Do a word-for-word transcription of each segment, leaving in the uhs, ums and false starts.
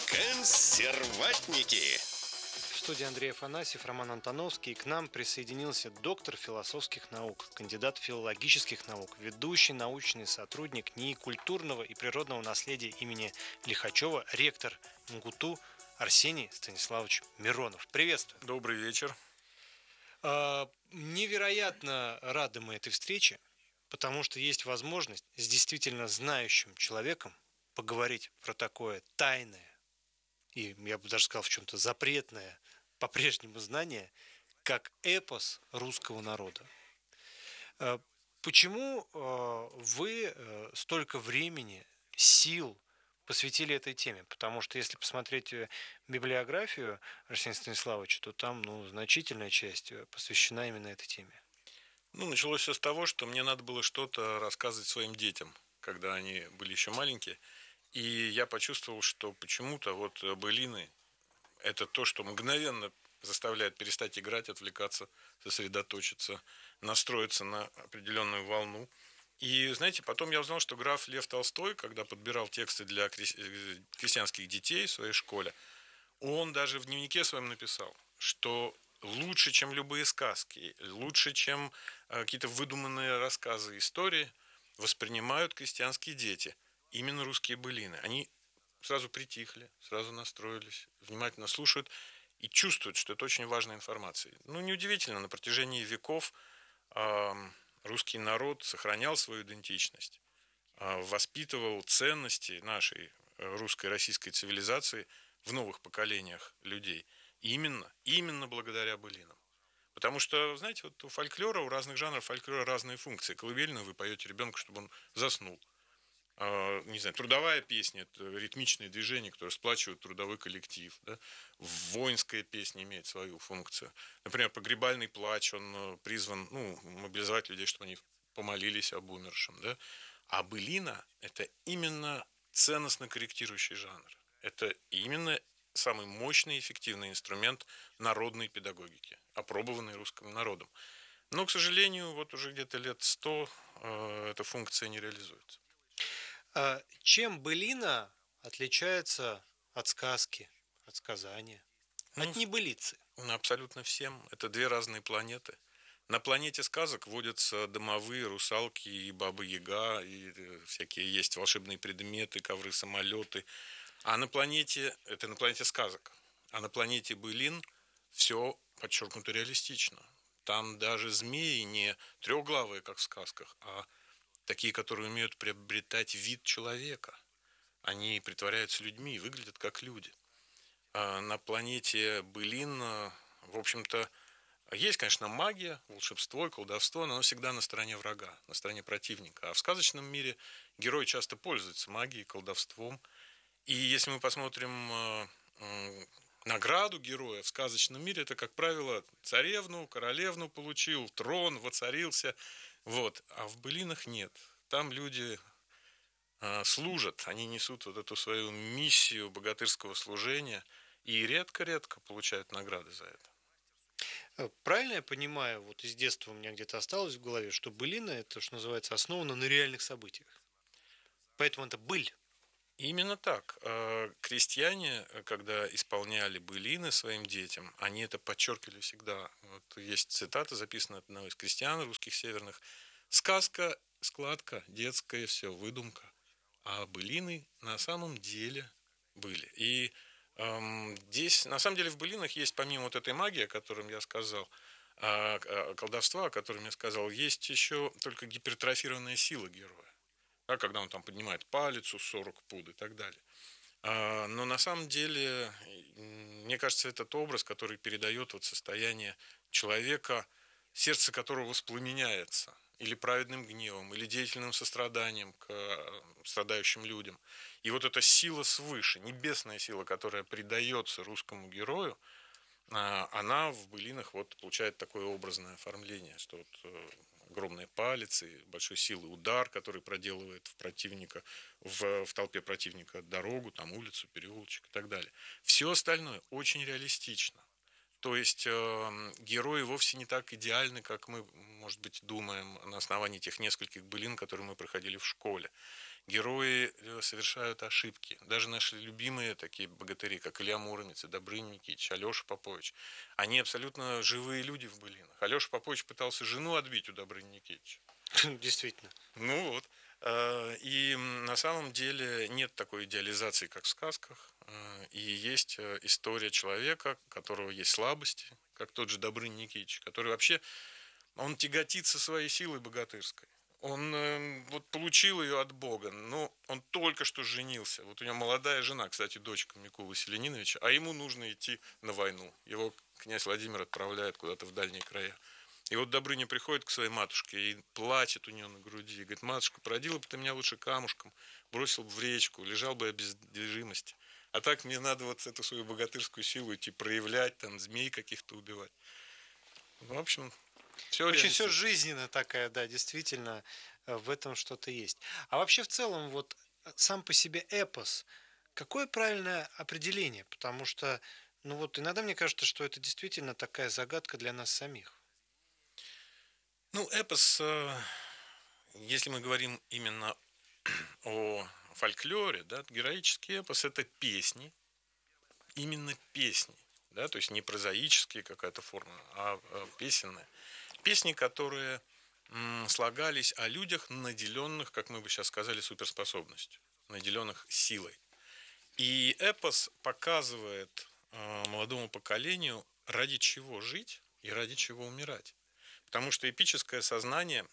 Консерватники. В студии Андрей Афанасьев, Роман Антоновский. И к нам присоединился доктор философских наук, кандидат филологических наук, ведущий научный сотрудник НИИ культурного и природного наследия имени Лихачева, ректор МГУТУ Арсений Станиславович Миронов. Приветствую. Добрый вечер. А, невероятно рады мы этой встрече, потому что есть возможность с действительно знающим человеком поговорить про такое тайное и, я бы даже сказал, в чем-то запретное по-прежнему знание, как эпос русского народа. Почему вы столько времени, сил посвятили этой теме? Потому что если посмотреть библиографию Арсения Станиславовича, то там ну, значительная часть посвящена именно этой теме. Ну, началось все с того, что мне надо было что-то рассказывать своим детям, когда они были еще маленькие. И я почувствовал, что почему-то вот былины – это то, что мгновенно заставляет перестать играть, отвлекаться, сосредоточиться, настроиться на определенную волну. И, знаете, потом я узнал, что граф Лев Толстой, когда подбирал тексты для крестьянских детей в своей школе, он даже в дневнике своем написал, что лучше, чем любые сказки, лучше, чем какие-то выдуманные рассказы, истории, воспринимают крестьянские дети – именно русские былины. Они сразу притихли, сразу настроились, внимательно слушают и чувствуют, что это очень важная информация. Ну, неудивительно, на протяжении веков э, русский народ сохранял свою идентичность, э, воспитывал ценности нашей русской, российской цивилизации в новых поколениях людей. Именно, именно благодаря былинам. Потому что, знаете, вот у фольклора, у разных жанров фольклора разные функции. Колыбельную вы поете ребенку, чтобы он заснул. Не знаю, трудовая песня – это ритмичные движения, которые сплачивают трудовой коллектив. Да? Воинская песня имеет свою функцию. Например, погребальный плач, он призван ну, мобилизовать людей, чтобы они помолились об умершем. Да? А былина – это именно ценностно корректирующий жанр. Это именно самый мощный и эффективный инструмент народной педагогики, опробованный русским народом. Но, к сожалению, вот уже где-то лет сто э, эта функция не реализуется. Чем былина отличается от сказки, от сказания, от ну, небылицы? Абсолютно всем. Это две разные планеты. На планете сказок водятся домовые, русалки и баба-яга, и всякие есть волшебные предметы, ковры, самолеты. А на планете, это на планете сказок, а на планете былин все подчеркнуто реалистично. Там даже змеи не трехглавые, как в сказках, а такие, которые умеют приобретать вид человека. Они притворяются людьми и выглядят как люди. А на планете былин, в общем-то, есть, конечно, магия, волшебство и колдовство, но оно всегда на стороне врага, на стороне противника. А в сказочном мире герои часто пользуются магией, колдовством. И если мы посмотрим награду героя в сказочном мире, это, как правило, царевну, королевну получил, трон, воцарился. Вот. А в былинах нет. Там люди а, служат, они несут вот эту свою миссию богатырского служения и редко-редко получают награды за это. Правильно я понимаю, вот из детства у меня где-то осталось в голове, что былина – это, что называется, основано на реальных событиях. Поэтому это быль. Именно так. Крестьяне, когда исполняли былины своим детям, они это подчеркивали всегда. Вот есть цитата, записанная от одного из крестьян русских северных. «Сказка, складка, детская, все, выдумка. А былины на самом деле были». И эм, здесь, на самом деле, в былинах есть, помимо вот этой магии, о которой я сказал, э, колдовства, о котором я сказал, есть еще только гипертрофированная сила героя. Да, когда он там поднимает палицу сорок пуд и так далее. А, но на самом деле, мне кажется, этот образ, который передает вот состояние человека, сердце которого воспламеняется или праведным гневом, или деятельным состраданием к страдающим людям. И вот эта сила свыше, небесная сила, которая придается русскому герою, она в былинах вот получает такое образное оформление, что вот огромные палицы, большой силы удар, который проделывает в противника, в, в толпе противника дорогу, там улицу, переулочек и так далее. Все остальное очень реалистично. То есть э, герои вовсе не так идеальны, как мы, может быть, думаем на основании тех нескольких былин, которые мы проходили в школе. Герои э, совершают ошибки. Даже наши любимые такие богатыри, как Илья Муромец и Добрыня Никитич, Алеша Попович, они абсолютно живые люди в былинах. Алеша Попович пытался жену отбить у Добрыни Никитича. Действительно. Ну вот. Э, И на самом деле нет такой идеализации, как в сказках. Э, И есть э, история человека, у которого есть слабости, как тот же Добрыня Никитич, который вообще, он тяготится своей силой богатырской. Он э, вот получил ее от Бога, но он только что женился. Вот у него молодая жена, кстати, дочка Микулы Селениновича, а ему нужно идти на войну. Его князь Владимир отправляет куда-то в дальние края. И вот Добрыня приходит к своей матушке и плачет у нее на груди. И говорит: матушка, породила бы ты меня лучше камушком, бросил бы в речку, лежал бы я без движимости. А так мне надо вот эту свою богатырскую силу идти проявлять, там, змей каких-то убивать. В общем, все Очень все реалистично. жизненно такая, да, действительно, э, в этом что-то есть. А вообще в целом вот э, сам по себе эпос, какое правильное определение? Потому что, ну вот иногда мне кажется, что это действительно такая загадка для нас самих. Ну, эпос, э, если мы говорим именно о фольклоре, да, героический эпос – это песни, именно песни, да, то есть не прозаические какая-то форма, а э, песенная. Песни, которые м, слагались о людях, наделенных, как мы бы сейчас сказали, суперспособностью, наделенных силой. И эпос показывает э, молодому поколению, ради чего жить и ради чего умирать. Потому что эпическое сознание,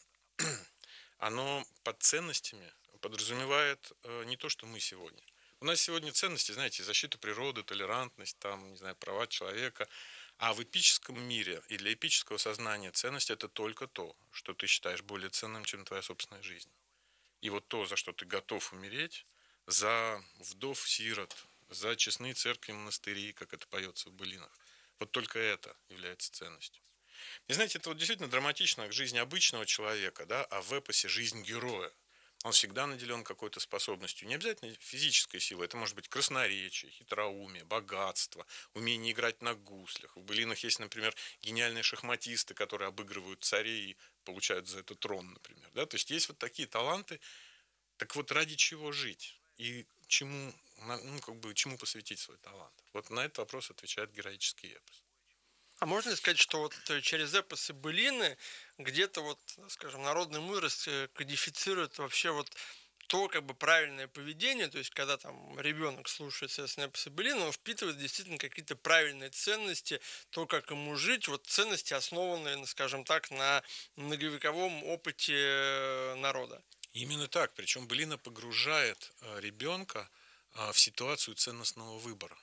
оно под ценностями подразумевает э, не то, что мы сегодня. У нас сегодня ценности, знаете, защита природы, толерантность, там, не знаю, права человека. А в эпическом мире и для эпического сознания ценность – это только то, что ты считаешь более ценным, чем твоя собственная жизнь. И вот то, за что ты готов умереть, за вдов, сирот, за честные церкви, монастыри, как это поется в былинах, вот только это является ценностью. И знаете, это вот действительно драматично к жизни обычного человека, да, а в эпосе жизнь героя. Он всегда наделен какой-то способностью. Не обязательно физической силой. Это может быть красноречие, хитроумие, богатство, умение играть на гуслях. В былинах есть, например, гениальные шахматисты, которые обыгрывают царей и получают за это трон, например. Да? То есть есть вот такие таланты. Так вот, ради чего жить? И чему, ну, как бы, чему посвятить свой талант? Вот на этот вопрос отвечает героический эпос. А можно ли сказать, что вот э, через эпосы былины где-то вот, скажем, народная мудрость э, кодифицирует вообще вот то как бы правильное поведение, то есть когда там ребенок слушает, соответственно, эпосы былины, он впитывает действительно какие-то правильные ценности, то, как ему жить, вот ценности, основанные, ну, скажем так, на многовековом опыте э, народа. Именно так. Причем былина погружает э, ребенка э, в ситуацию ценностного выбора.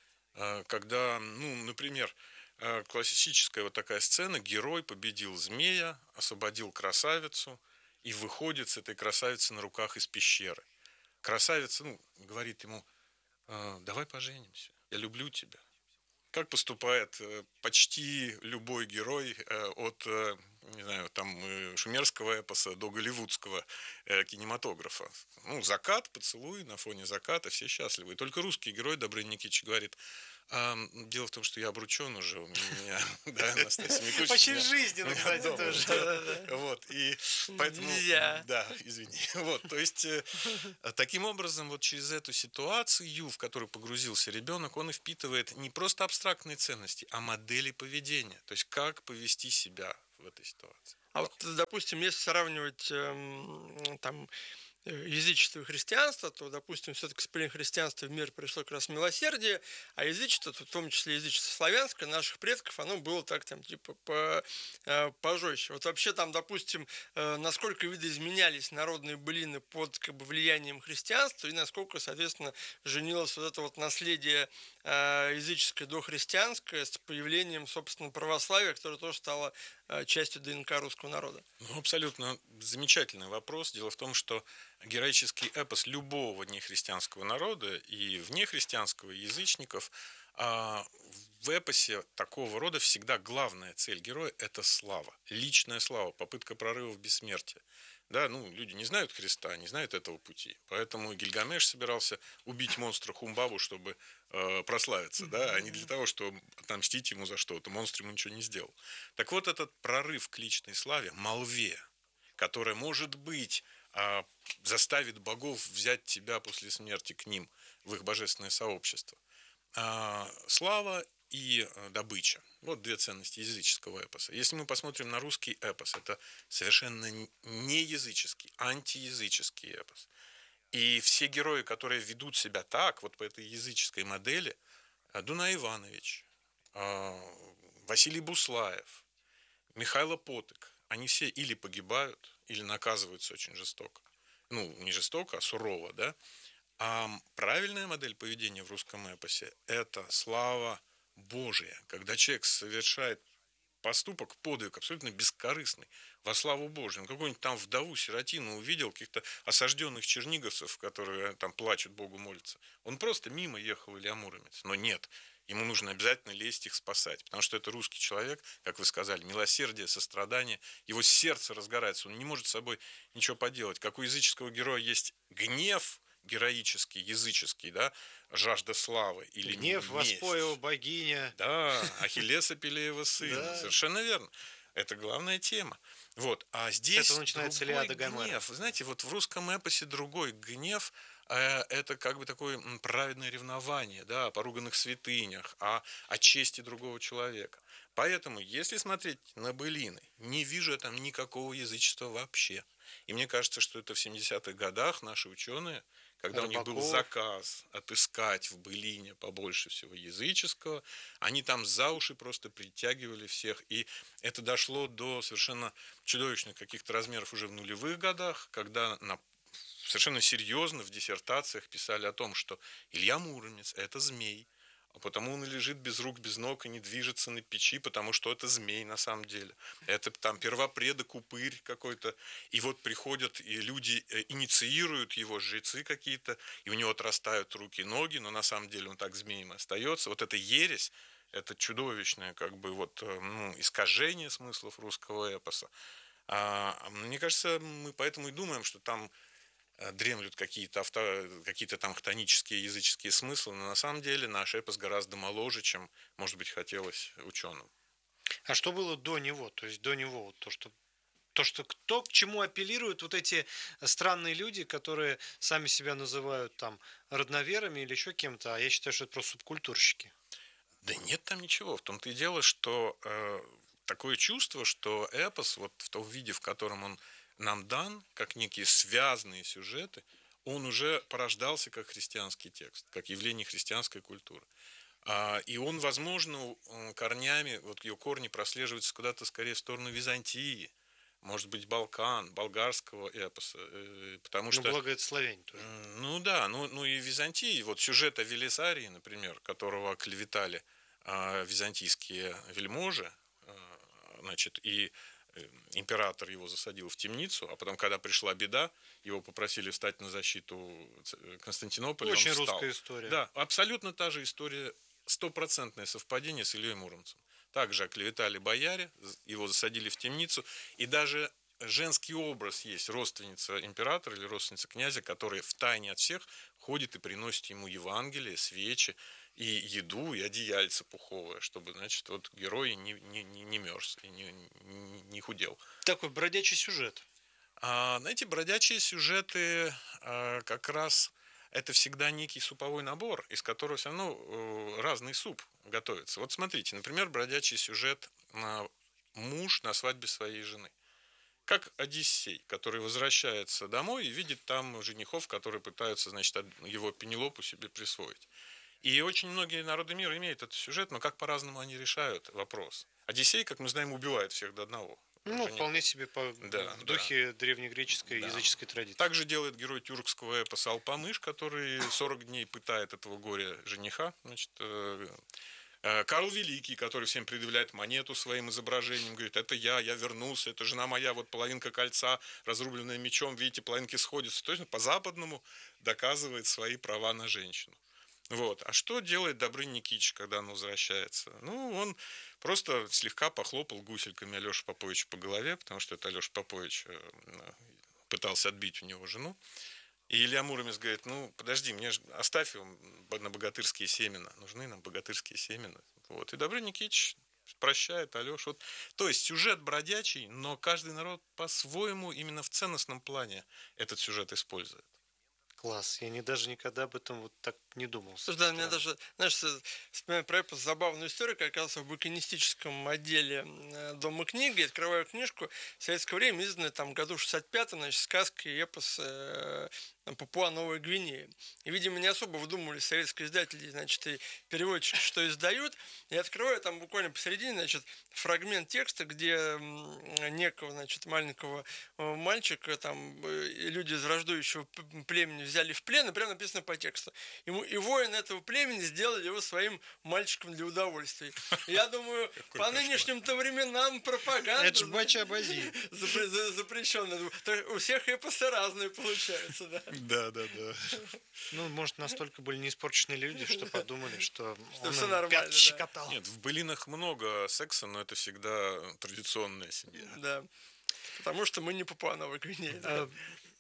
Э, Когда, ну, например, э, классическая вот такая сцена: герой победил змея, освободил красавицу и выходит с этой красавицей на руках из пещеры. Красавица, ну, говорит ему: «Э, давай поженимся, я люблю тебя. Как поступает э, почти любой герой э, от, э, не знаю, там, э, шумерского эпоса до голливудского э, кинематографа. Ну, закат, поцелуй, на фоне заката все счастливы. И только русский герой Добрыня Никитич говорит: «А, дело в том, что я обручен уже, у меня, да, Анастасия Микульевна». Очень жизненно, кстати, тоже. Вот, и поэтому... Нельзя. Да, извини. Вот, то есть, э, таким образом, вот через эту ситуацию, в которую погрузился ребенок, он и впитывает не просто абстрактные ценности, а модели поведения. То есть, как повести себя в этой ситуации. А вот, допустим, если сравнивать эм, там язычество и христианство, то, допустим, все-таки с появлением христианства в мир пришло как раз милосердие, а язычество, в том числе язычество славянское, наших предков, оно было так, там, типа, по, э, пожестче. Вот вообще там, допустим, э, насколько видоизменялись народные былины под как бы влиянием христианства и насколько, соответственно, женилось вот это вот наследие э, языческое дохристианское с появлением, собственно, православия, которое тоже стало э, частью ДНК русского народа. Ну, абсолютно замечательный вопрос. Дело в том, что героический эпос любого нехристианского народа и внехристианского, и язычников, а в эпосе такого рода всегда главная цель героя – это слава, личная слава, попытка прорыва в бессмертие. Да, ну, люди не знают Христа, не знают этого пути. Поэтому Гильгамеш собирался убить монстра Хумбабу, чтобы э, прославиться, да, а не для того, чтобы отомстить ему за что-то. Монстр ему ничего не сделал. Так вот, этот прорыв к личной славе, молве, которая, может быть, а, заставит богов взять тебя после смерти к ним в их божественное сообщество. А, слава и добыча. Вот две ценности языческого эпоса. Если мы посмотрим на русский эпос, это совершенно не языческий, антиязыческий эпос. И все герои, которые ведут себя так, вот по этой языческой модели, Дунай Иванович, Василий Буслаев, Михайло Потык, они все или погибают, или наказываются очень жестоко. Ну, не жестоко, а сурово, да? А правильная модель поведения в русском эпосе – это слава Божия, когда человек совершает поступок, подвиг абсолютно бескорыстный, во славу Божию. Он какую-нибудь там вдову, сиротину увидел, каких-то осажденных черниговцев, которые там плачут, Богу молятся. Он просто мимо ехал или амуромец. Но нет, ему нужно обязательно лезть их спасать, потому что это русский человек, как вы сказали, милосердие, сострадание, его сердце разгорается, он не может с собой ничего поделать. Как у языческого героя есть гнев, героический, языческий, да, жажда славы или гнев, воспоева богиня. Да, Ахиллеса Пелеева сына. Да. Совершенно верно. Это главная тема. Вот. А здесь это начинается другой гнев. Вы знаете, вот в русском эпосе другой гнев э, – это как бы такое праведное ревнование, да, о поруганных святынях, о, о чести другого человека. Поэтому, если смотреть на былины, не вижу я там никакого язычества вообще. И мне кажется, что это в семидесятых годах наши ученые, когда Рыбаков. У них был заказ отыскать в былине побольше всего языческого, они там за уши просто притягивали всех. И это дошло до совершенно чудовищных каких-то размеров уже в нулевых годах, когда на, совершенно серьезно в диссертациях писали о том, что Илья Муромец – это змей. А потому он и лежит без рук, без ног и не движется на печи, потому что это змей на самом деле. Это там первопредок, упырь какой-то. И вот приходят, и люди инициируют его, жрецы какие-то, и у него отрастают руки и ноги, но на самом деле он так змеем и остается. Вот эта ересь, это чудовищное как бы вот, ну, искажение смыслов русского эпоса. А, мне кажется, мы поэтому и думаем, что там дремлют какие-то, авто, какие-то там хтонические языческие смыслы, но на самом деле наш эпос гораздо моложе, чем, может быть, хотелось ученым. А что было до него? То есть до него вот то, что то, что кто к чему апеллируют вот эти странные люди, которые сами себя называют там родноверами или еще кем-то, а я считаю, что это просто субкультурщики. Да нет там ничего. В том-то и дело, что э, такое чувство, что эпос вот в том виде, в котором он нам дан, как некие связанные сюжеты, он уже порождался как христианский текст, как явление христианской культуры. И он, возможно, корнями, вот ее корни прослеживаются куда-то скорее в сторону Византии, может быть, Балкан, болгарского эпоса. Потому что, ну, благо это славяне тоже. Ну да, ну, ну и Византии. Вот сюжет о Велисарии, например, которого клеветали византийские вельможи, значит, и император его засадил в темницу, а потом, когда пришла беда, его попросили встать на защиту Константинополя. Очень он встал. Русская история. Да, абсолютно та же история, стопроцентное совпадение с Ильей Муромцем. Также оклеветали бояре, его засадили в темницу, и даже женский образ есть, родственница императора или родственница князя, которая втайне от всех ходит и приносит ему Евангелие, свечи, и еду, и одеяльце пуховое, чтобы, значит, вот герой не, не, не мерз и не, не, не худел. Такой бродячий сюжет. А, знаете, бродячие сюжеты а, как раз это всегда некий суповой набор, из которого все равно а, разный суп готовится. Вот смотрите, например, бродячий сюжет а, муж на свадьбе своей жены. Как Одиссей, который возвращается домой и видит там женихов, которые пытаются, значит, его Пенелопу себе присвоить. И очень многие народы мира имеют этот сюжет, но как по-разному они решают вопрос. Одиссей, как мы знаем, убивает всех до одного. Ну, женихов. Вполне себе по... да, в духе да. древнегреческой да. языческой традиции. Так же делает герой тюркского эпоса Алпамыш, который сорок дней пытает этого горя жениха. Значит, Карл Великий, который всем предъявляет монету своим изображением, говорит, это я, я вернулся, это жена моя, вот половинка кольца, разрубленная мечом, видите, половинки сходятся. Точно по-западному доказывает свои права на женщину. Вот. А что делает Добрынь Никитич, когда он возвращается? Ну, он просто слегка похлопал гусельками Алешу Поповича по голове, потому что это Алеша Попович пытался отбить у него жену. И Илья Муромец говорит, ну, подожди, мне же оставь его на богатырские семена. Нужны нам богатырские семена. Вот. И Добрынь Никитич прощает, Алёш. Вот. То есть сюжет бродячий, но каждый народ по-своему именно в ценностном плане этот сюжет использует. Класс. Я не, даже никогда об этом вот так не думал. Слушай, да, мне даже, знаешь, вспоминаю про эпос забавную историю, как оказался в букинистическом отделе Дома книги, открываю книжку, в советское время изданная там году в шестьдесят пятом, значит, сказка и эпос э, Папуа Новой Гвинеи. И, видимо, не особо выдумывали советские издатели, значит, и переводчики, что издают. И открываю там буквально посередине, значит, фрагмент текста, где некого, значит, маленького мальчика, там, люди из враждующего племени взяли в плен, и прямо написано по тексту. Ему, и воины этого племени сделали его своим мальчиком для удовольствия. Я думаю, по нынешним-то временам пропаганда... Это ж Бача-Бази. Запрещенная. У всех эпосы разные получаются, да. Да, да, да. Ну, может, настолько были не испорченные люди, что подумали, что Что он все им нормально, да. щекотал. Нет, в былинах много секса, но это всегда традиционная семья. Да. Потому что мы не Папуа Новой Гвинеи. Да. А,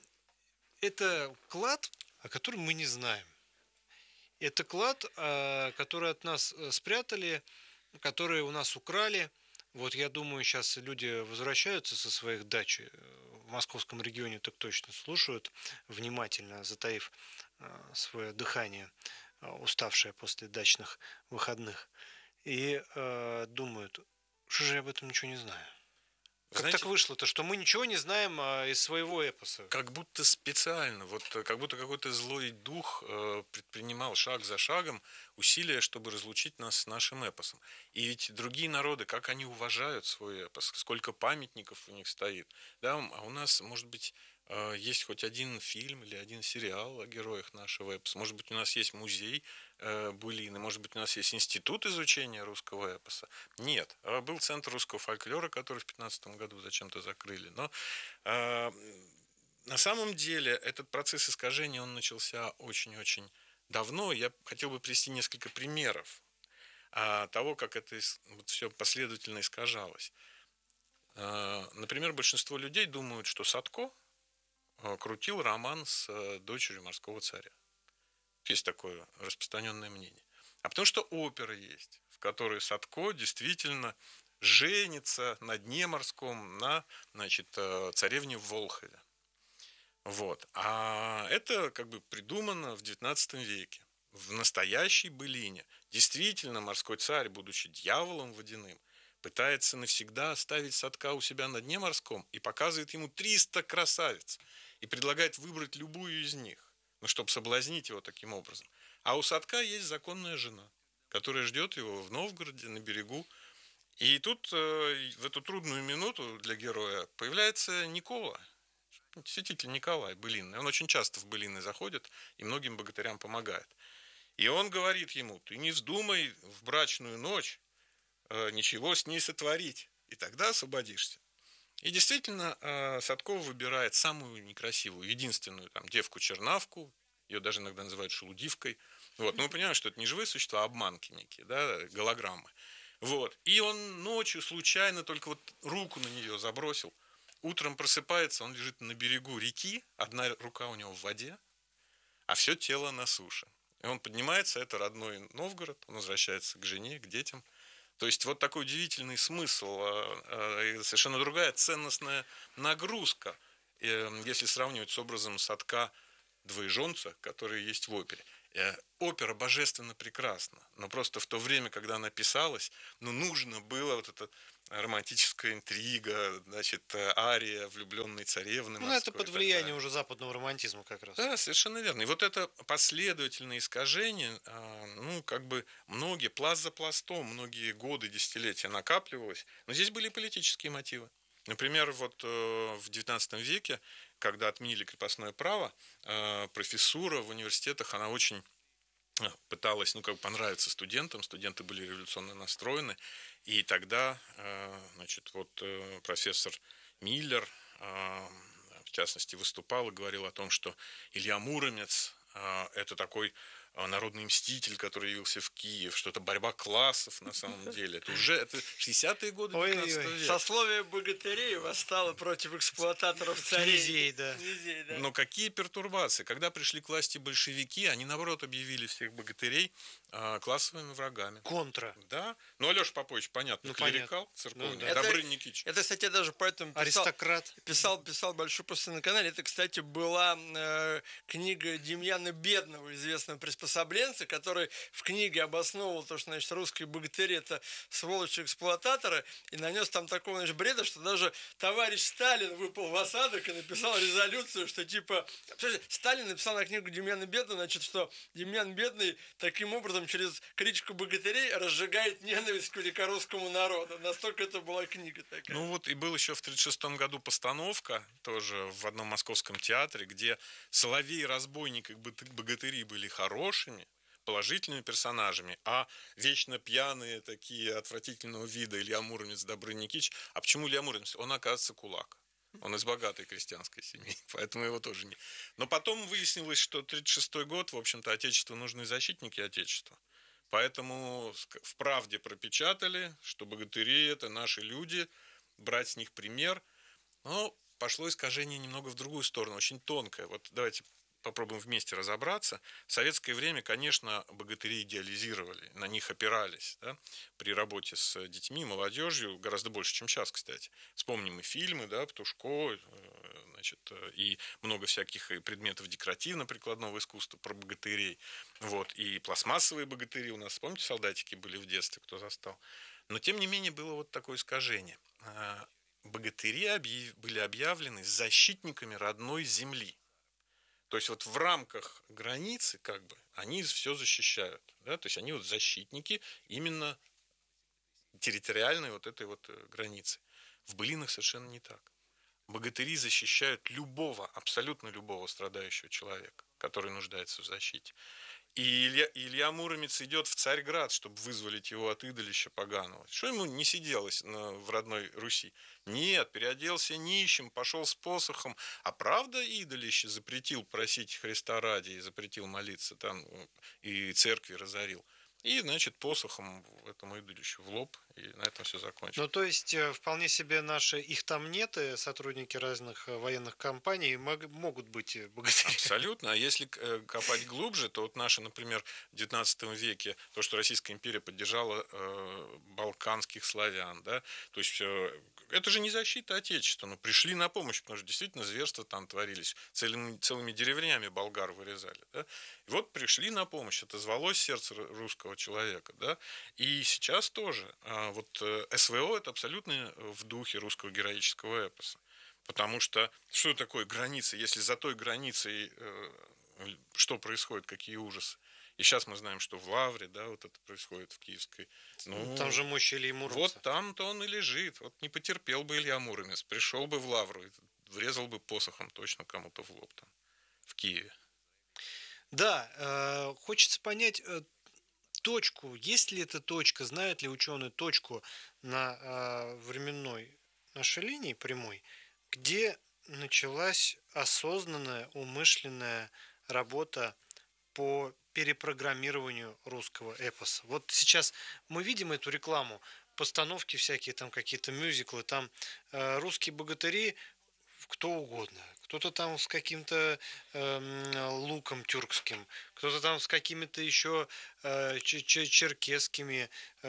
Это клад, о котором мы не знаем. Это клад, а, который от нас спрятали, который у нас украли. Вот я думаю, сейчас люди возвращаются со своих дач в московском регионе, так точно слушают, внимательно затаив а, свое дыхание, а, уставшее после дачных выходных, и а, думают, что же я об этом ничего не знаю. Как Знаете, так вышло-то, что мы ничего не знаем а, из своего эпоса? как будто специально, вот э, как будто какой-то злой дух э, предпринимал шаг за шагом усилия, чтобы разлучить нас с нашим эпосом. И ведь другие народы, как они уважают свой эпос, сколько памятников у них стоит. Да, а у нас, может быть, э, есть хоть один фильм или один сериал о героях нашего эпоса. Может быть, у нас есть музей э, былины, может быть, у нас есть институт изучения русского эпоса. Нет. А был Центр русского фольклора, который в пятнадцатом году зачем-то закрыли. Но э, на самом деле этот процесс искажения, он начался очень-очень давно. Я хотел бы привести несколько примеров а, того, как это вот, все последовательно искажалось. А, например, большинство людей думают, что Садко а, крутил роман с а, дочерью морского царя. Есть такое распространенное мнение. А потому что опера есть, в которой Садко действительно женится на дне морском на, значит, царевне Волхове. Вот. А это как бы придумано в девятнадцатом веке. В настоящей былине действительно морской царь, будучи дьяволом водяным, пытается навсегда оставить Садка у себя на дне морском и показывает ему триста красавиц и предлагает выбрать любую из них, ну, чтобы соблазнить его таким образом. А у Садка есть законная жена, которая ждет его в Новгороде на берегу. И тут э, в эту трудную минуту для героя появляется Никола, святитель Николай былинный. Он очень часто в былины заходит и многим богатырям помогает. И он говорит ему: ты не вздумай в брачную ночь э, ничего с ней сотворить, и тогда освободишься. И действительно, э, Садков выбирает самую некрасивую, единственную там девку-чернавку, ее даже иногда называют шелудивкой. Вот. Но мы понимаем, что это не живые существа, а обманки некие, да, голограммы. Вот. И он ночью случайно только вот руку на нее забросил. Утром просыпается, он лежит на берегу реки, одна рука у него в воде, а все тело на суше. И он поднимается, это родной Новгород, он возвращается к жене, к детям. То есть вот такой удивительный смысл, совершенно другая ценностная нагрузка, если сравнивать с образом Садка двоеженца, который есть в опере. Опера божественно прекрасна, но просто в то время, когда она писалась, ну, нужно было вот это романтическая интрига, значит, ария влюбленной царевны. Ну, это под влиянием уже западного романтизма как раз. Да, совершенно верно. И вот это последовательное искажение, ну, как бы многие, пласт за пластом, многие годы, десятилетия накапливалось, но здесь были политические мотивы. Например, вот в девятнадцатом веке, когда отменили крепостное право, профессура в университетах, она очень пыталась, ну, как бы понравиться студентам, студенты были революционно настроены, и тогда, значит, вот профессор Миллер, в частности, выступал и говорил о том, что Илья Муромец – это такой народный мститель, который явился в Киев, что это борьба классов на самом деле. Это уже это шестидесятые годы девятнадцатого века. Сословие богатырей восстало против эксплуататоров царей. Князей, да. Князей, да. Но какие пертурбации? Когда пришли к власти большевики, они, наоборот, объявили всех богатырей а, классовыми врагами. Контра. Да. Ну, Алеша Попович, понятно, Ну, клерикал понятно. церковный. Ну, да. Добрын Это- Никитич. Это, кстати, я даже поэтому писал, Аристократ. писал, писал большой пост на канале. Это, кстати, была э, книга Демьяна Бедного, известного приспособленца, который в книге обосновывал то, что, значит, русские богатыри — это сволочи-эксплуататоры, и нанес там такого, значит, бреда, что даже товарищ Сталин выпал в осадок и написал резолюцию, что типа... Представляете, Сталин написал на книгу Демьяна Бедного, значит, что Демьян Бедный таким образом через критику богатырей разжигает ненависть к великорусскому народу. Настолько это была книга такая. Ну вот и был еще в тридцать шестом году постановка тоже в одном московском театре, где Соловей и разбойник и богатыри были хорошими, положительными персонажами, а вечно пьяные такие отвратительного вида Илья Муромец, Добрын Никитич. А почему Илья Муромец? Он, оказывается, кулак. Он из богатой крестьянской семьи, поэтому его тоже не... Но потом выяснилось, что тридцать шестой год, в общем-то, Отечеству нужны защитники Отечества. Поэтому в «Правде» пропечатали, что богатыри – это наши люди, брать с них пример. Но пошло искажение немного в другую сторону, очень тонкое. Вот давайте попробуем вместе разобраться. В советское время, конечно, богатыри идеализировали, на них опирались, да, при работе с детьми, молодежью, гораздо больше, чем сейчас, кстати. Вспомним и фильмы, да, Птушко, значит, и много всяких предметов декоративно-прикладного искусства про богатырей. Вот, и пластмассовые богатыри у нас, помните, солдатики были в детстве, кто застал? Но, тем не менее, было вот такое искажение. Богатыри объяв... были объявлены защитниками родной земли. То есть вот в рамках границы как бы они все защищают. Да? То есть они вот защитники именно территориальной вот этой вот границы. В былинах совершенно не так. Богатыри защищают любого, абсолютно любого страдающего человека, который нуждается в защите. И Илья, Илья Муромец идет в Царьград, чтобы вызволить его от идолища поганого. Что ему не сиделось на, в родной Руси? Нет, переоделся нищим, пошел с посохом. А правда идолище запретил просить Христа ради и запретил молиться там, и церкви разорил. И, значит, посохом этому идолищу в лоб, и на этом все закончилось. Ну, то есть, вполне себе наши, их там нет, сотрудники разных военных компаний мог, могут быть богатырями. Абсолютно. А если копать глубже, то вот наши, например, в девятнадцатом веке, то, что Российская империя поддержала э, балканских славян, да, то есть э, это же не защита Отечества, но пришли на помощь, потому что действительно зверства там творились, целыми, целыми деревнями болгар вырезали, да, и вот пришли на помощь, отозвалось сердце русского человека, да, и сейчас тоже, э, вот э, СВО это абсолютно в духе русского героического эпоса. Потому что что такое граница, если за той границей э, что происходит, какие ужасы. И сейчас мы знаем, что в Лавре, да, вот это происходит в Киевской. Ну, там же мощь Ильи Муромца. Вот там-то он и лежит. Вот не потерпел бы Илья Муромец, пришел бы в Лавру, врезал бы посохом точно кому-то в лоб там, в Киеве. Да, э, хочется понять э, точку, есть ли эта точка, знают ли ученые точку на э, временной нашей линии прямой, где началась осознанная, умышленная работа по перепрограммированию русского эпоса. Вот сейчас мы видим эту рекламу, постановки всякие, там какие-то мюзиклы, там э, русские богатыри, кто угодно. Кто-то там с каким-то э, луком тюркским, кто-то там с какими-то еще э, черкесскими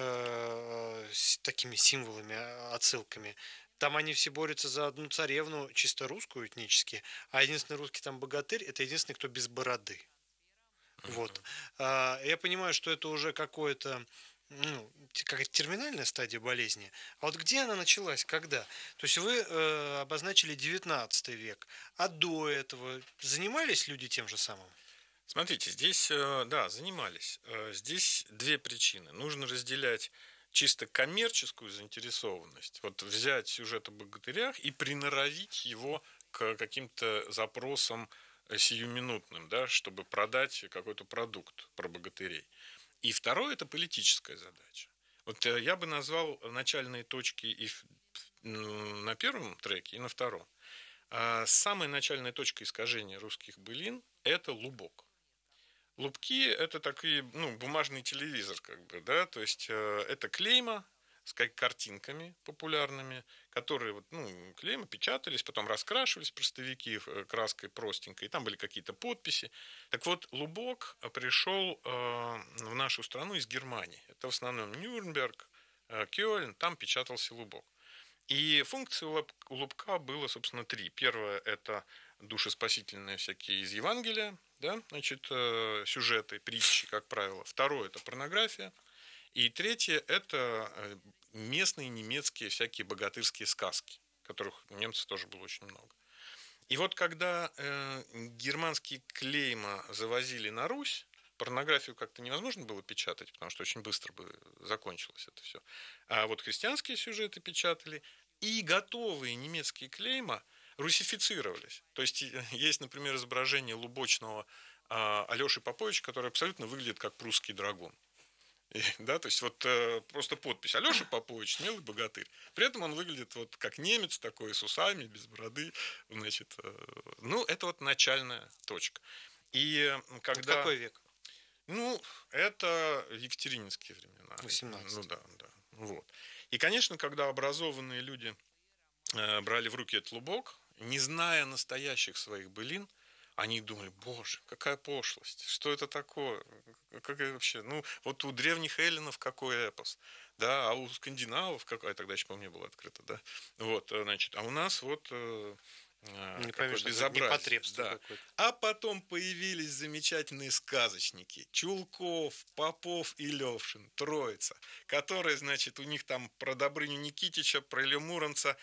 э, с такими символами, отсылками. Там они все борются за одну царевну, чисто русскую этнически, а единственный русский там богатырь – это единственный, кто без бороды. Вот. А, я понимаю, что это уже какое-то, ну, какая-то терминальная стадия болезни. А вот где она началась, когда? То есть вы э, обозначили девятнадцатый век, а до этого занимались люди тем же самым? Смотрите, здесь, да, занимались. Здесь две причины. Нужно разделять чисто коммерческую заинтересованность, вот взять сюжет о богатырях и приноровить его к каким-то запросам сиюминутным, да, чтобы продать какой-то продукт про богатырей. И второе – это политическая задача. Вот я бы назвал начальные точки и на первом треке, и на втором. Самая начальная точка искажения русских былин – это Лубок. Лубки – это такие, ну, бумажный телевизор, как бы, да, то есть э, это клейма с как- картинками популярными, которые вот, ну, клейма печатались, потом раскрашивались простовики э, краской простенькой, и там были какие-то подписи. Так вот, лубок э, пришел э, в нашу страну из Германии. Это в основном Нюрнберг, э, Кёльн, там печатался лубок. И функций у лоб- у лубка было, собственно, три. Первое – это душеспасительные всякие из Евангелия, да, значит, э, сюжеты, притчи, как правило. Второе – это порнография. И третье – это э, местные немецкие всякие богатырские сказки, которых у немцев тоже было очень много. И вот когда э, германские клейма завозили на Русь, порнографию как-то невозможно было печатать, потому что очень быстро бы закончилось это все. А вот христианские сюжеты печатали, и готовые немецкие клейма русифицировались. То есть есть, например, изображение лубочного э, Алеши Поповича, который абсолютно выглядит как прусский драгун. И, да, то есть вот э, просто подпись Алеша Попович, смелый богатырь. При этом он выглядит вот как немец такой, с усами, без бороды. Значит, э, ну, это вот начальная точка. И э, Это когда... какой век? Ну, это екатерининские времена. Ну восемнадцатый. да, да. Вот. И, конечно, когда образованные люди э, брали в руки этот лубок, не зная настоящих своих былин, они думали, боже, какая пошлость, что это такое, как это вообще, ну, вот у древних эллинов какой эпос, да, а у скандинавов, какой, тогда еще, по-моему, не было открыто, да, вот, э, значит, а у нас вот э, э, Не какое поймешь, такое безобразие, непотребство да. какое-то. А потом появились замечательные сказочники, Чулков, Попов и Левшин, троица, которые, значит, у них там про Добрыню Никитича, про Илью Муромца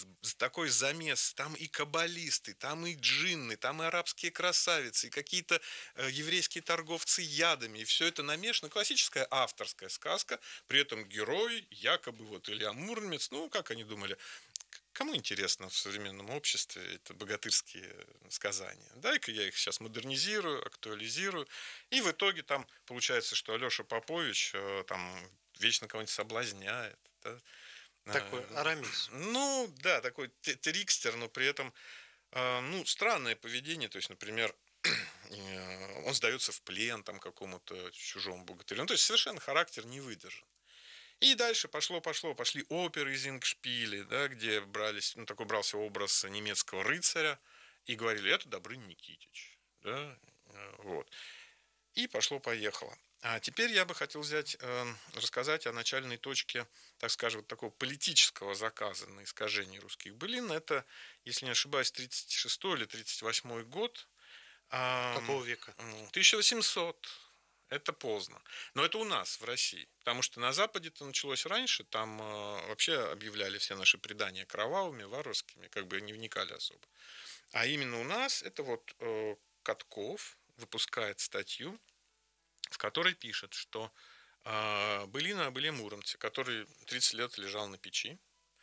такой замес, там и каббалисты, там и джинны, там и арабские красавицы, и какие-то э, еврейские торговцы ядами, и все это намешано, классическая авторская сказка, при этом герой, якобы вот Илья Муромец, ну, как они думали, кому интересно в современном обществе это богатырские сказания. Дай-ка я их сейчас модернизирую, актуализирую. И в итоге там получается, что Алеша Попович э, там вечно кого-нибудь соблазняет. Да? Такой Э, Арамис. Ну, да, такой трикстер, но при этом э, ну, странное поведение. То есть, например, э, он сдается в плен там какому-то чужому богатырю. Ну, то есть совершенно характер не выдержан. И дальше пошло, пошло, пошли оперы из Зингшпиле, да, где брались, ну, такой брался образ немецкого рыцаря, и говорили, это Добрыня Никитич. Да, э, вот. И пошло-поехало. А теперь я бы хотел взять, э, рассказать о начальной точке, так скажем, вот такого политического заказа на искажение русских былин. Это, если не ошибаюсь, тридцать шестой или тридцать восьмой год. Какого века? тысяча восемьсот. Это поздно. Но это у нас, в России. Потому что на Западе это началось раньше. Там э, вообще объявляли все наши предания кровавыми, варварскими, как бы не вникали особо. А именно у нас это вот э, Катков выпускает статью, в которой пишет, что э, былина об Илье Муромце, который тридцать лет лежал на печи,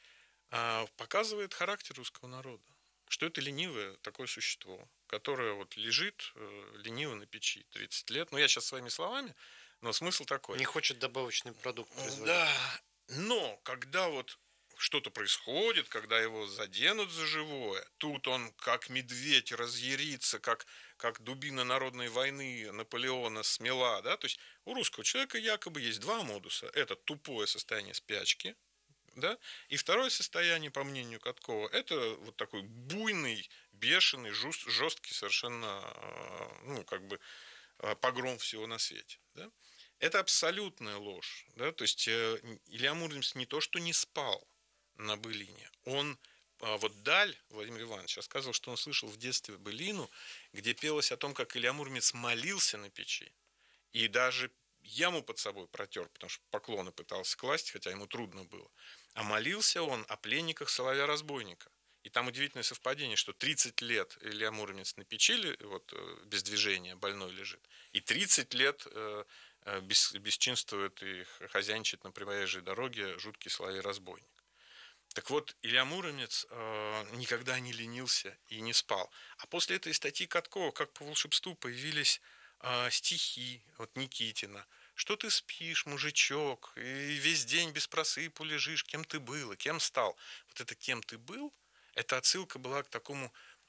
э, показывает характер русского народа. Что это ленивое такое существо, которое вот лежит э, лениво на печи тридцать лет. Ну, я сейчас своими словами, но смысл такой. Не хочет добавочный продукт производить. Да, но когда вот что-то происходит, когда его заденут за живое, тут он как медведь разъярится, как, как дубина народной войны Наполеона смела, да, то есть у русского человека якобы есть два модуса. Это тупое состояние спячки, да, и второе состояние, по мнению Каткова, это вот такой буйный, бешеный, жест, жесткий совершенно, ну, как бы погром всего на свете, да. Это абсолютная ложь, да, то есть Илья Муромец не то, что не спал на былине, он вот Даль, Владимир Иванович, рассказывал, что он слышал в детстве былину, где пелось о том, как Илья Муромец молился на печи, и даже яму под собой протер, потому что поклоны пытался класть, хотя ему трудно было. А молился он о пленниках Соловья-разбойника. И там удивительное совпадение, что тридцать лет Илья Муромец на печи, вот, без движения, больной лежит, и тридцать лет э, бес, бесчинствует и хозяйничает на проезжей дороге жуткий Соловей-разбойник. Так вот, Илья Муромец э, никогда не ленился и не спал. А после этой статьи Каткова, как по волшебству, появились э, стихи вот Никитина. Что ты спишь, мужичок, и весь день без просыпу лежишь, кем ты был и кем стал. Вот это кем ты был, эта отсылка была к такому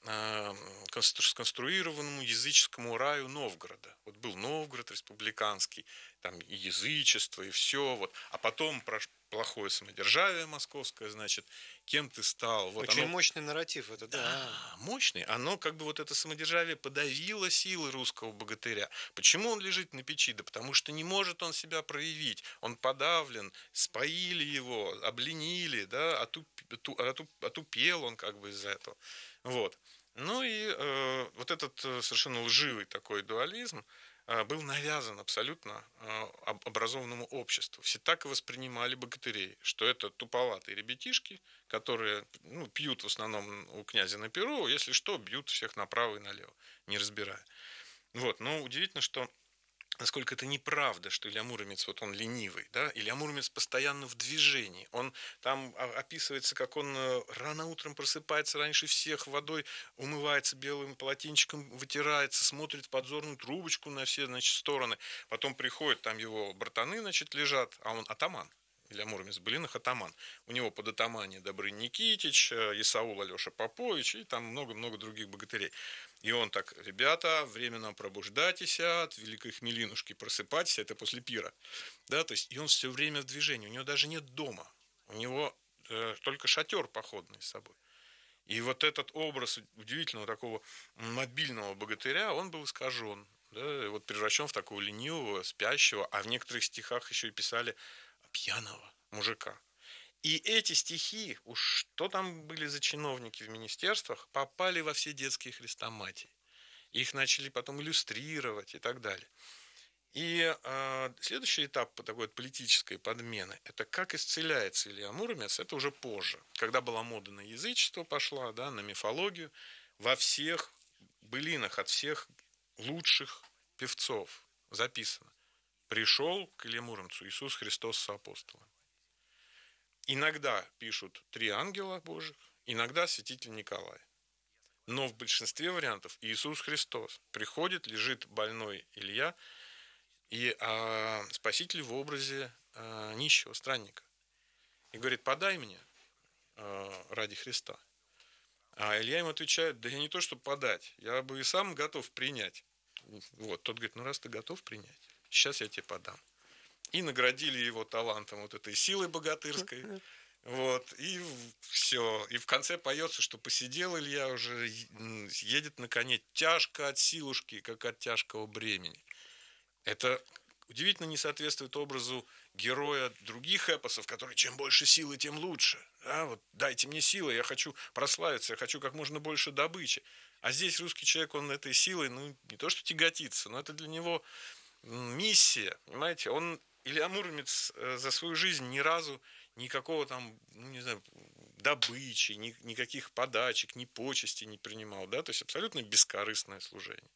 сконструированному языческому раю Новгорода. Вот был Новгород республиканский, там и язычество, и все. Вот. А потом плохое самодержавие московское, значит, кем ты стал. Вот Очень оно... мощный нарратив это, да. Да, мощный. Оно как бы вот это самодержавие подавило силы русского богатыря. Почему он лежит на печи? Да потому что не может он себя проявить. Он подавлен, споили его, обленили, да, отуп, отуп, отупел он как бы из-за этого. Вот. Ну и э, вот этот совершенно лживый такой дуализм э, был навязан абсолютно э, образованному обществу. Все так и воспринимали богатырей, что это туповатые ребятишки, которые ну, пьют в основном у князя на перу, если что, бьют всех направо и налево, не разбирая. Вот. Но удивительно, что насколько это неправда, что Илья Муромец, вот он ленивый, да, Илья Муромец постоянно в движении, он там описывается, как он рано утром просыпается раньше всех, водой умывается, белым полотенчиком вытирается, смотрит в подзорную трубочку на все, значит, стороны, потом приходит, там его братаны, значит, лежат, а он атаман. Илья Муромец в былинах атаман. У него под атамане Добрынь Никитич, Исаул Алеша Попович и там много-много других богатырей. И он так: ребята, временно пробуждайтесь от великой хмелинушки, просыпайтесь, это после пира. Да, то есть, и он все время в движении, у него даже нет дома, у него э, только шатер походный с собой. И вот этот образ удивительного такого мобильного богатыря, он был искажен, да, вот превращен в такого ленивого, спящего, а в некоторых стихах еще и писали пьяного мужика. И эти стихи, уж что там были за чиновники в министерствах, попали во все детские хрестоматии. Их начали потом иллюстрировать и так далее. И э, следующий этап такой политической подмены – это как исцеляется Илья Муромец, это уже позже. Когда была мода на язычество пошла, да, на мифологию, во всех былинах от всех лучших певцов записано: пришел к Илье Муромцу Иисус Христос с апостолом. Иногда пишут три ангела Божьих, иногда святитель Николай. Но в большинстве вариантов Иисус Христос приходит, лежит больной Илья, и а, Спаситель в образе а, нищего странника. И говорит: подай мне а, ради Христа. А Илья им отвечает: да я не то, чтобы подать, я бы и сам готов принять. Вот. Тот говорит: ну раз ты готов принять, сейчас я тебе подам. И наградили его талантом, вот этой силой богатырской. Вот, и все. И в конце поется, что посидел Илья уже, едет на коне тяжко от силушки, как от тяжкого бремени. Это удивительно не соответствует образу героя других эпосов, который чем больше силы, тем лучше. А, вот, дайте мне силы, я хочу прославиться, я хочу как можно больше добычи. А здесь русский человек, он этой силой, ну, не то что тяготится, но это для него миссия, понимаете? Он, Илья Муромец, за свою жизнь ни разу никакого там, ну, не знаю, добычи, ни, никаких подачек, ни почести не принимал, да, то есть абсолютно бескорыстное служение.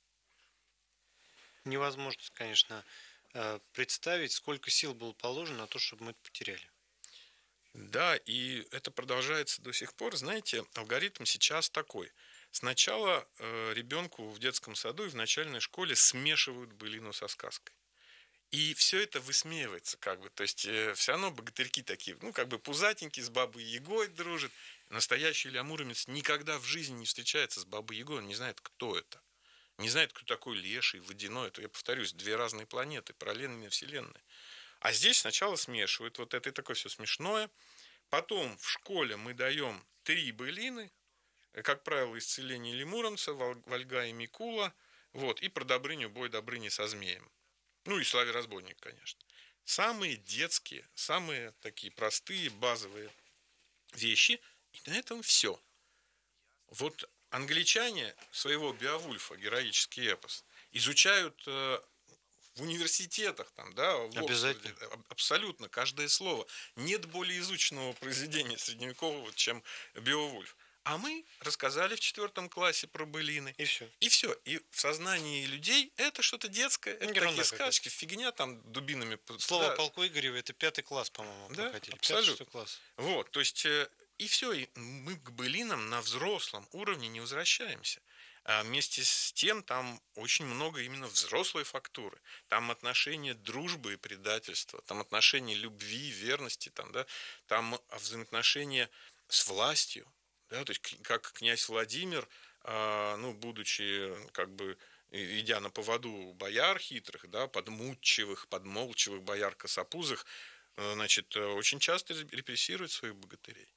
Невозможно, конечно, представить, сколько сил было положено на то, чтобы мы это потеряли. Да, и это продолжается до сих пор. Знаете, алгоритм сейчас такой. Сначала э, ребенку в детском саду и в начальной школе смешивают былину со сказкой. И все это высмеивается, как бы. То есть э, все равно богатырьки такие, ну, как бы пузатенькие, с бабой Ягой дружат. Настоящий Илья Муромец никогда в жизни не встречается с бабой Ягой, он не знает, кто это. Не знает, кто такой леший, водяной. Это, я повторюсь, две разные планеты, параллельные вселенные. А здесь сначала смешивают вот это, и такое все смешное. Потом в школе мы даем три былины, как правило, исцеление Ильи Муромца, Вольга и Микула, вот, и про Добрыню, бой Добрыни со змеем. Ну и Славе разбойник, конечно. Самые детские, самые такие простые, базовые вещи, и на этом все. Вот англичане своего Беовульфа, героический эпос, изучают э, в университетах, там, да, в Обязательно. Оксфорде, абсолютно каждое слово. Нет более изученного произведения средневекового, чем Беовульф. А мы рассказали в четвертом классе про былины. И все. И все. И в сознании людей это что-то детское, это Ерунда такие скачки, фигня там дубинами. Слово да. полку Игореву — это пятый класс, по-моему, Да, проходили. абсолютно. Пятый, класс. Вот, то есть, и все, и мы к былинам на взрослом уровне не возвращаемся. А вместе с тем там очень много именно взрослой фактуры. Там отношения дружбы и предательства, там отношения любви, верности, там, да, там взаимоотношения с властью. Да, то есть, как князь Владимир а, ну, будучи как бы и- идя на поводу бояр хитрых, да, подмутчивых, подмолчивых бояр косопузых, э, значит, э, очень часто ре- репрессирует своих богатырей.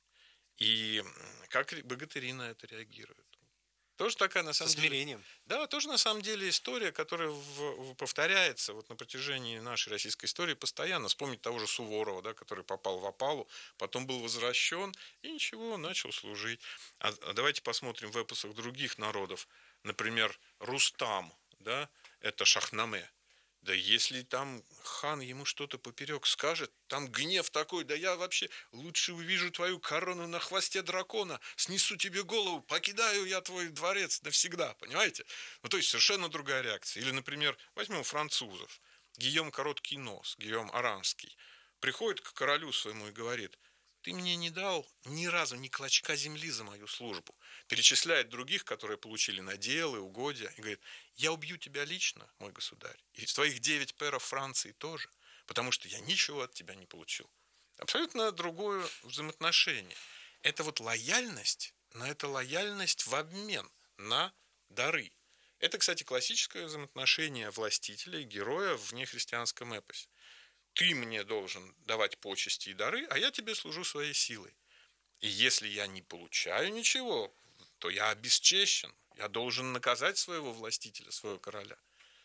И м, как ре- богатыри на это реагируют? Тоже такая, на Со самом деле, смирением. да, тоже на самом деле история, которая в- в- повторяется вот на протяжении нашей российской истории постоянно. Вспомнить того же Суворова, да, который попал в опалу, потом был возвращен и ничего, начал служить. А, а давайте посмотрим в эпосах других народов. Например, Рустам, да, это Шахнаме. Да если там хан ему что-то поперек скажет, там гнев такой, да я вообще лучше увижу твою корону на хвосте дракона, снесу тебе голову, покидаю я твой дворец навсегда, понимаете? Ну, то есть совершенно другая реакция. Или, например, возьмем французов. Гийом Короткий Нос, Гийом Оранский, приходит к королю своему и говорит: ты мне не дал ни разу ни клочка земли за мою службу. Перечисляет других, которые получили наделы, угодья, и говорит: я убью тебя лично, мой государь, и твоих девять пэров Франции тоже, потому что я ничего от тебя не получил. Абсолютно другое взаимоотношение. Это вот лояльность, но это лояльность в обмен на дары. Это, кстати, классическое взаимоотношение властителя и героя в нехристианском эпосе. Ты мне должен давать почести и дары, а я тебе служу своей силой. И если я не получаю ничего, то я обесчещен. Я должен наказать своего властителя, своего короля.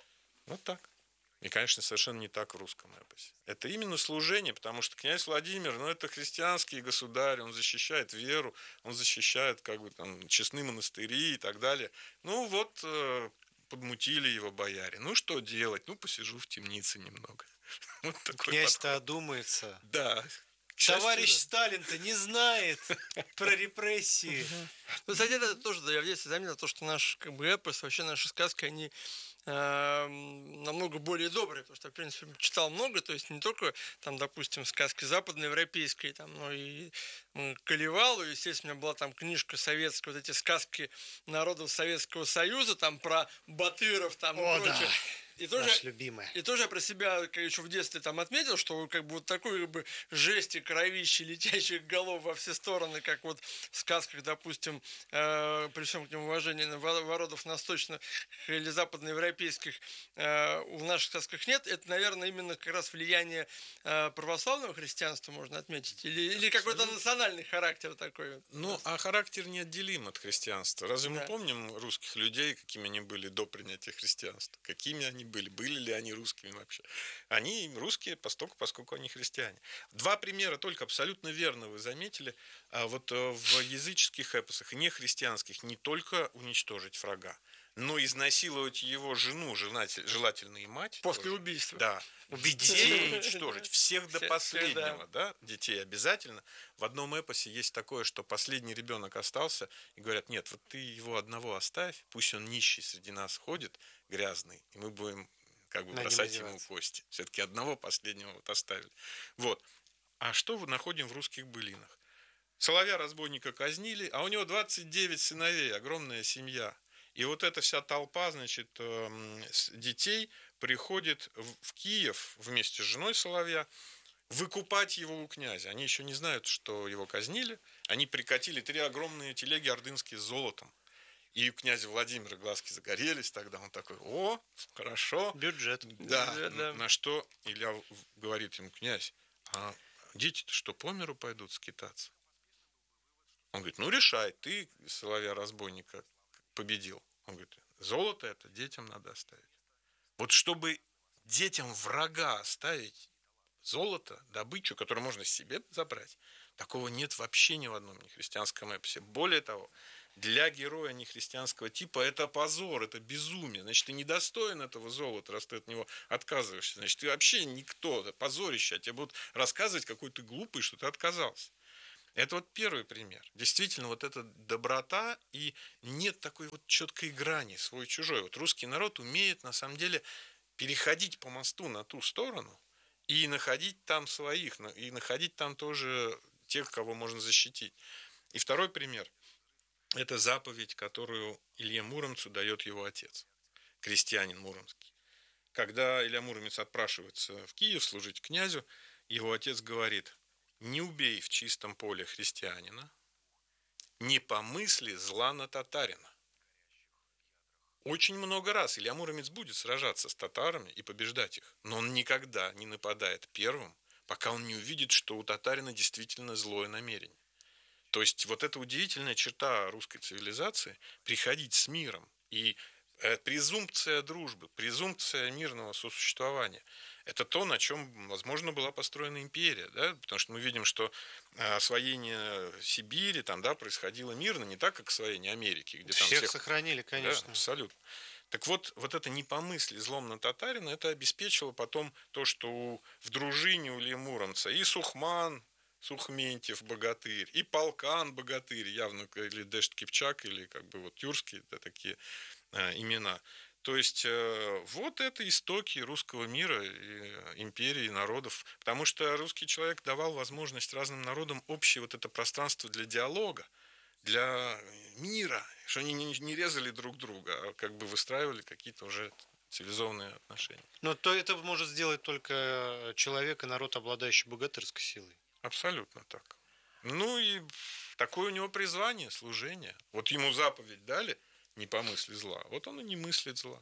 Вот так. И, конечно, совершенно не так в русском эпосе. Это именно служение, потому что князь Владимир, ну, это христианский государь, он защищает веру, он защищает, как бы, там, честные монастыри и так далее. Ну, вот, э, подмутили его бояре. Ну, что делать? Ну, посижу в темнице немного. Вот такой Князь-то подход. одумается. Да. К счастью, Товарищ да. Сталин-то не знает про репрессии. Ну, кстати, это тоже, да, я в детстве заметил, то, что наш как бы эпос, вообще наши сказки, они э, намного более добрые, потому что я, в принципе, читал много, то есть не только, там, допустим, сказки западноевропейские, там, но и м, Калевалу, естественно, у меня была там книжка советская, вот эти сказки народов Советского Союза, там, про батыров, там, и О, да. прочее. И тоже, Наш любимый. и тоже я про себя, как еще в детстве там отметил, что как бы вот такой как бы жести, кровищи, летящих голов во все стороны, как вот в сказках, допустим, э, при всем к ним уважении народов восточных или западноевропейских, э, в наших сказках нет. Это, наверное, именно как раз влияние э, православного христианства можно отметить. Или, или какой-то национальный характер такой. Ну, а характер неотделим от христианства. Разве мы Да. помним русских людей, какими они были до принятия христианства? Какими они были? Были ли они русскими вообще? Они русские, поскольку, поскольку они христиане. Два примера только абсолютно верно вы заметили. А вот э, в языческих эпосах, и нехристианских, не только уничтожить врага, но изнасиловать его жену, желатель- желательно и мать. После тоже. убийства. Да. Детей уничтожить. Всех до Всех, всех, последнего, да, детей обязательно. В одном эпосе есть такое, что последний ребенок остался, и говорят: нет, вот ты его одного оставь, пусть он нищий среди нас ходит, грязный, и мы будем как бы На нем бросать ему издеваться. кости. Все-таки одного последнего вот оставили. Вот. А что вы находим в русских былинах? Соловья-разбойника казнили, а у него двадцать девять сыновей, огромная семья. И вот эта вся толпа, значит, эм, с- детей приходит в в Киев вместе с женой Соловья выкупать его у князя. Они еще не знают, что его казнили. Они прикатили три огромные телеги ордынские с золотом. И у князя Владимира глазки загорелись тогда. Он такой: о, хорошо. Бюджет. Да, Да, да. на что Илья в- говорит ему: князь, а дети-то что, по миру пойдут скитаться? Он говорит: ну решай, ты соловья-разбойника победил. Он говорит: золото это детям надо оставить. Вот чтобы детям врага оставить золото, добычу, которую можно себе забрать, такого нет вообще ни в одном нехристианском эпосе. Более того, для героя нехристианского типа это позор, это безумие. Значит, ты недостоин этого золота, раз ты от него отказываешься. Значит, ты вообще никто, это позорище. А тебе будут рассказывать, какой ты глупый, что ты отказался. Это вот первый пример. Действительно, вот эта доброта, и нет такой вот четкой грани свой-чужой. Вот русский народ умеет, на самом деле, переходить по мосту на ту сторону и находить там своих, и находить там тоже тех, кого можно защитить. И второй пример – это заповедь, которую Илье Муромцу дает его отец, крестьянин муромский. Когда Илья Муромец отпрашивается в Киев служить князю, его отец говорит: не убей в чистом поле христианина, не помысли зла на татарина. Очень много раз Илья Муромец будет сражаться с татарами и побеждать их, но он никогда не нападает первым, пока он не увидит, что у татарина действительно злое намерение. То есть вот эта удивительная черта русской цивилизации – приходить с миром. И э, презумпция дружбы, презумпция мирного сосуществования – это то, на чем, возможно, была построена империя. Да? Потому что мы видим, что освоение Сибири там, да, происходило мирно, не так, как освоение Америки. Где там всех, всех сохранили, конечно. Да, абсолютно. Так вот, вот это не по мысли злом на татарина, это обеспечило потом то, что у, в дружине у Ильи Муромца и Сухман, Сухментьев богатырь, и Полкан богатырь, явно или Дешт Кипчак, или как бы вот тюркские, да, такие э, имена. То есть э, вот это истоки русского мира, и, империи, народов. Потому что русский человек давал возможность разным народам общее вот это пространство для диалога, для мира, что они не, не резали друг друга, а как бы выстраивали какие-то уже цивилизованные отношения. Но то это может сделать только человек и народ, обладающий богатырской силой. Абсолютно так. Ну и такое у него призвание, служение. Вот ему заповедь дали, не по мысли зла, вот он и не мыслит зла.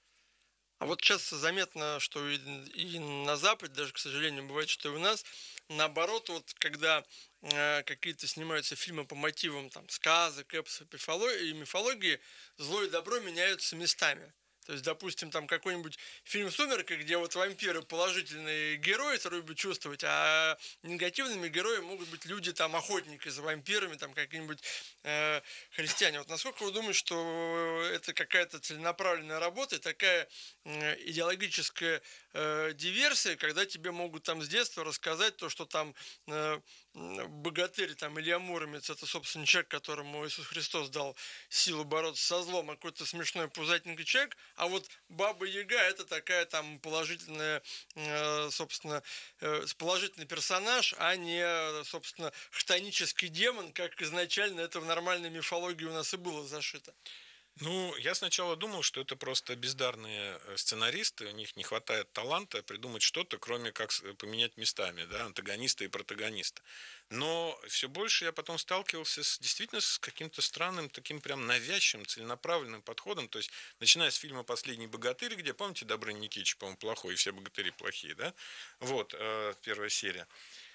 А вот сейчас заметно, что и, и на Западе, даже, к сожалению, бывает, что и у нас, наоборот, вот когда э, какие-то снимаются фильмы по мотивам там, сказок, эпосов и мифологии, зло и добро меняются местами. То есть, допустим, там какой-нибудь фильм «Сумерки», где вот вампиры положительные герои, это любят чувствовать, а негативными героями могут быть люди, там, охотники за вампирами, там, какие-нибудь э, христиане. Вот насколько вы думаете, что это какая-то целенаправленная работа и такая э, идеологическая э, диверсия, когда тебе могут там с детства рассказать то, что там э, богатырь, там, Илья Муромец, это, собственно, человек, которому Иисус Христос дал силу бороться со злом, а какой-то смешной пузатенький человек, а вот Баба Яга это такая там положительная, э, собственно, э, положительный персонаж, а не, собственно, хтонический демон, как изначально это в нормальной мифологии у нас и было зашито. Ну, я сначала думал, что это просто бездарные сценаристы, у них не хватает таланта придумать что-то, кроме как поменять местами, да, антагониста и протагониста. Но все больше я потом сталкивался с, действительно с каким-то странным, таким прям навязчивым, целенаправленным подходом. То есть, начиная с фильма «Последний богатырь», где, помните, Добрыня Никитич, по-моему, плохой, и все богатыри плохие, да? Вот, э, первая серия.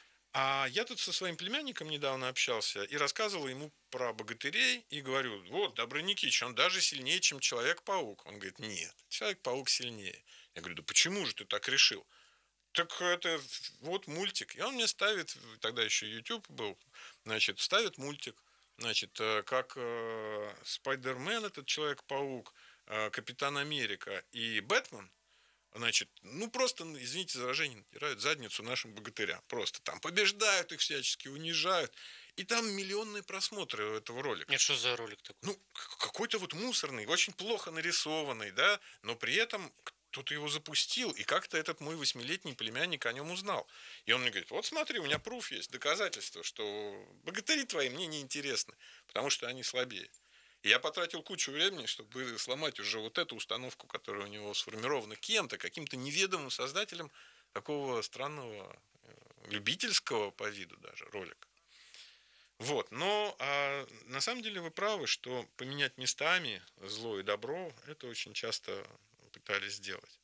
А я тут со своим племянником недавно общался и рассказывал ему про богатырей и говорю, вот, Добрыня Никитич, он даже сильнее, чем Человек-паук. Он говорит, нет, Человек-паук сильнее. Я говорю, да почему же ты так решил? Так это вот мультик. И он мне ставит, тогда еще YouTube был, значит, ставит мультик, значит, как э, Спайдермен, этот Человек-паук, э, Капитан Америка и Бэтмен, значит, ну просто, извините за выражение, натирают задницу нашим богатырям. Просто там побеждают их всячески, унижают. И там миллионные просмотры этого ролика. Это что за ролик такой? Ну, какой-то вот мусорный, очень плохо нарисованный, да, но при этом кто-то его запустил, и как-то этот мой восьмилетний племянник о нем узнал. И он мне говорит, вот смотри, у меня пруф есть, доказательства, что богатыри твои мне не интересны, потому что они слабее. И я потратил кучу времени, чтобы сломать уже вот эту установку, которая у него сформирована кем-то, каким-то неведомым создателем такого странного, любительского по виду даже ролика. Вот, но а, на самом деле вы правы, что поменять местами зло и добро, это очень часто пытались сделать.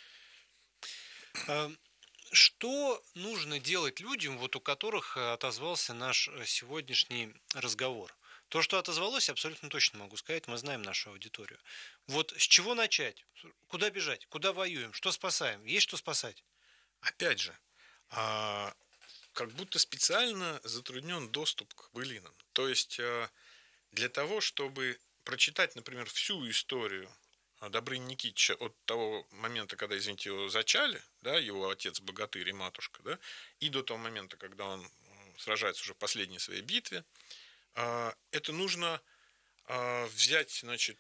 Что нужно делать людям, вот у которых отозвался наш сегодняшний разговор? То, что отозвалось, абсолютно точно могу сказать, мы знаем нашу аудиторию. Вот с чего начать? Куда бежать? Куда воюем? Что спасаем? Есть что спасать? Опять же, а, как будто специально затруднен доступ к былинам. То есть а, для того, чтобы прочитать, например, всю историю Добрыни Никитича от того момента, когда, извините, его зачали, да, его отец богатырь и матушка, да, и до того момента, когда он сражается уже в последней своей битве, это нужно взять, значит,